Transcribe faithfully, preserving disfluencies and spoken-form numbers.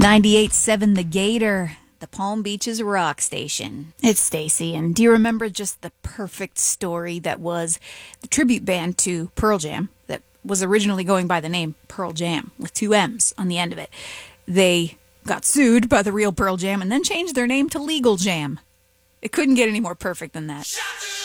ninety-eight point seven The Gator, the Palm Beaches rock station. It's Stacy, and do you remember just the perfect story that was the tribute band to Pearl Jam that was originally going by the name Pearl Jam with two M's on the end of it? They got sued by the real Pearl Jam and then changed their name to Legal Jam. It couldn't get any more perfect than that.